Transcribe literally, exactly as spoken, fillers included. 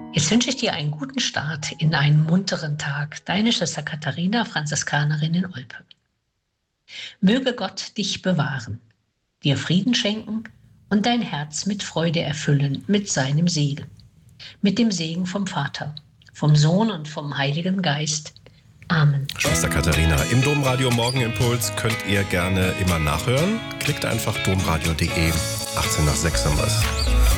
Jetzt wünsche ich dir einen guten Start in einen munteren Tag. Deine Schwester Katharina, Franziskanerin in Olpe. Möge Gott dich bewahren, dir Frieden schenken und dein Herz mit Freude erfüllen, mit seinem Segen. Mit dem Segen vom Vater, vom Sohn und vom Heiligen Geist. Amen. Schwester Katharina, im Domradio Morgenimpuls könnt ihr gerne immer nachhören. Klickt einfach domradio punkt de. achtzehn nach sechs haben wir's.